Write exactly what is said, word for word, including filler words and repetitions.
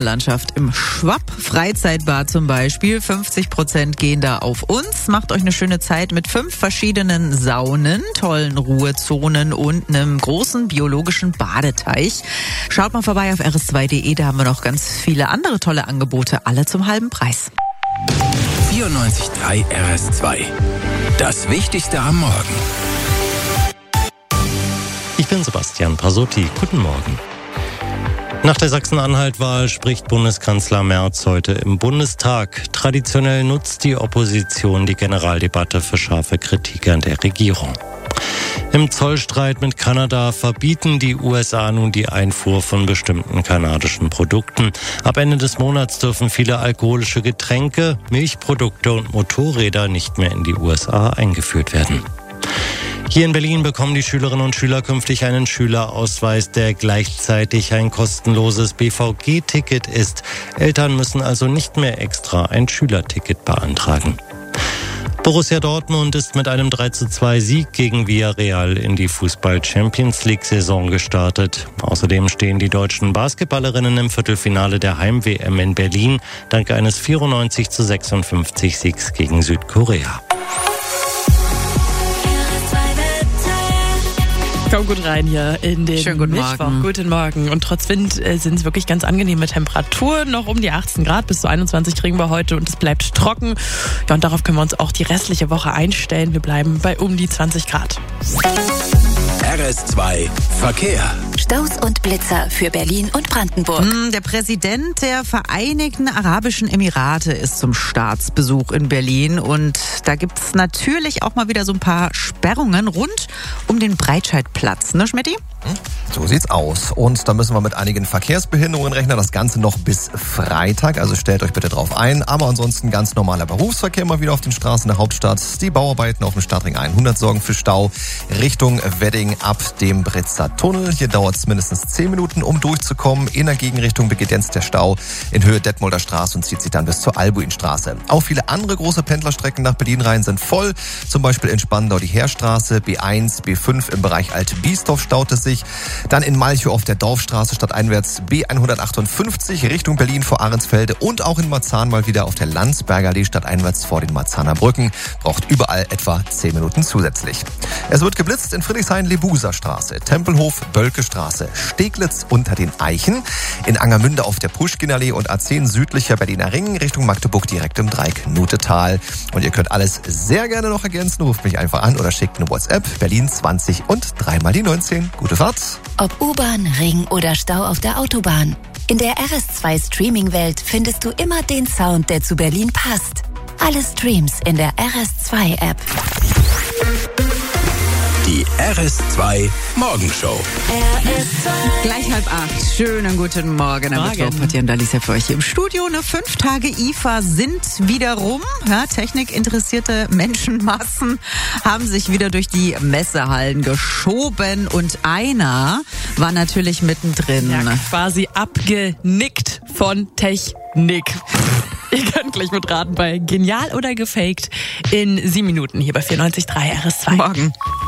Badelandschaft im Schwapp-Freizeitbad zum Beispiel. fünfzig Prozent gehen da auf uns. Macht euch eine schöne Zeit mit fünf verschiedenen Saunen, tollen Ruhezonen und einem großen biologischen Badeteich. Schaut mal vorbei auf r s zwei punkt d e, da haben wir noch ganz viele andere tolle Angebote, alle zum halben Preis. vierundneunzig Komma drei R S zwei. Das Wichtigste am Morgen. Ich bin Sebastian Pasotti. Guten Morgen. Nach der Sachsen-Anhalt-Wahl spricht Bundeskanzler Merz heute im Bundestag. Traditionell nutzt die Opposition die Generaldebatte für scharfe Kritik an der Regierung. Im Zollstreit mit Kanada verbieten die U S A nun die Einfuhr von bestimmten kanadischen Produkten. Ab Ende des Monats dürfen viele alkoholische Getränke, Milchprodukte und Motorräder nicht mehr in die U S A eingeführt werden. Hier in Berlin bekommen die Schülerinnen und Schüler künftig einen Schülerausweis, der gleichzeitig ein kostenloses B V G-Ticket ist. Eltern müssen also nicht mehr extra ein Schülerticket beantragen. Borussia Dortmund ist mit einem drei zu zwei Sieg gegen Villarreal in die Fußball-Champions-League-Saison gestartet. Außerdem stehen die deutschen Basketballerinnen im Viertelfinale der Heim-W M in Berlin dank eines vierundneunzig zu sechsundfünfzig Siegs gegen Südkorea. Komm gut rein hier in den Schönen guten Mittwoch. Morgen. Guten Morgen. Und trotz Wind äh, sind es wirklich ganz angenehme Temperaturen. Noch um die achtzehn Grad, bis zu einundzwanzig kriegen wir heute und es bleibt trocken. Ja, und darauf können wir uns auch die restliche Woche einstellen. Wir bleiben bei um die zwanzig Grad. R S zwei Verkehr. Staus und Blitzer für Berlin und Brandenburg. Der Präsident der Vereinigten Arabischen Emirate ist zum Staatsbesuch in Berlin und da gibt's natürlich auch mal wieder so ein paar Sperrungen rund um den Breitscheidplatz, ne Schmidti? So sieht's aus. Und da müssen wir mit einigen Verkehrsbehinderungen rechnen. Das Ganze noch bis Freitag. Also stellt euch bitte drauf ein. Aber ansonsten ganz normaler Berufsverkehr mal wieder auf den Straßen der Hauptstadt. Die Bauarbeiten auf dem Stadtring hundert sorgen für Stau Richtung Wedding ab dem Britzer Tunnel. Hier dauert es mindestens zehn Minuten, um durchzukommen. In der Gegenrichtung beginnt jetzt der Stau in Höhe Detmolder Straße und zieht sich dann bis zur Albuinstraße. Auch viele andere große Pendlerstrecken nach Berlin rein sind voll. Zum Beispiel in Spandau die Heerstraße, B eins, B fünf im Bereich Alt-Biesdorf staut es sich. Dann in Malchow auf der Dorfstraße stadteinwärts B hundertachtundfünfzig Richtung Berlin vor Ahrensfelde und auch in Marzahn mal wieder auf der Landsberger Allee stadteinwärts vor den Marzahner Brücken. Braucht überall etwa zehn Minuten zusätzlich. Es wird geblitzt in Friedrichshain-Lebuser Straße, Tempelhof, Bölke-Straße, Steglitz unter den Eichen, in Angermünde auf der Puschkin-Allee und A zehn südlicher Berliner Ring Richtung Magdeburg direkt im Dreieck-Nutetal. Und ihr könnt alles sehr gerne noch ergänzen. Ruft mich einfach an oder schickt eine WhatsApp. Berlin zwanzig und dreimal die neunzehn. Gute Fahrt. Ob U-Bahn, Ring oder Stau auf der Autobahn. In der R S zwei Streaming-Welt findest du immer den Sound, der zu Berlin passt. Alle Streams in der R S zwei App. Die R S zwei Morgenshow. Gleich halb acht. Schönen guten Morgen. Am Morgen. Mittwoch, Patja und Alicia für euch hier im Studio. Eine fünf Tage I F A sind wieder rum. Ja, technikinteressierte Menschenmassen haben sich wieder durch die Messehallen geschoben und einer war natürlich mittendrin. Ja, quasi abgenickt von Technik. Ihr könnt gleich mitraten bei Genial oder Gefaked in sieben Minuten hier bei vierundneunzig Komma drei R S zwei. Morgen.